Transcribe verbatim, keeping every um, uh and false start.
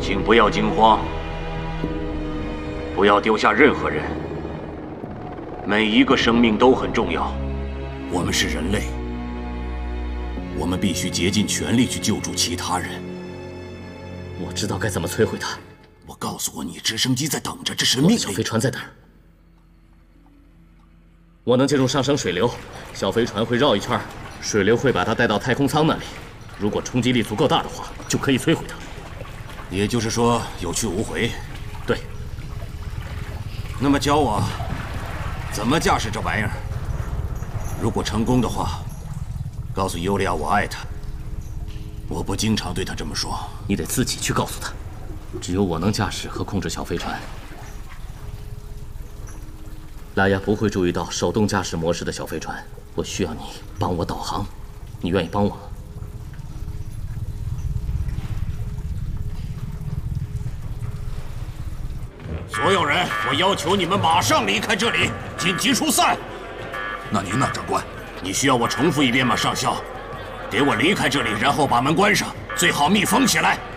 请不要惊慌，不要丢下任何人。每一个生命都很重要。 我们是人类，我们必须竭尽全力去救助其他人。 我知道该怎么摧毁它。 我告诉过你，直升机在等着，这是命令。 小飞船在哪儿？我能借助上升水流，小飞船会绕一圈，水流会把它带到太空舱那里。如果冲击力足够大的话，就可以摧毁它。 也就是说，有去无回。 对。 那么教我怎么驾驶这玩意儿。如果成功的话，告诉尤利娅我爱她。我不经常对她这么说。 你得自己去告诉她。只有我能驾驶和控制小飞船。拉雅不会注意到手动驾驶模式的小飞船。我需要你帮我导航，你愿意帮我吗？ 所有人，我要求你们马上离开这里，紧急疏散。 那您呢，长官？ 你需要我重复一遍吗，上校？给我离开这里，然后把门关上，最好密封起来。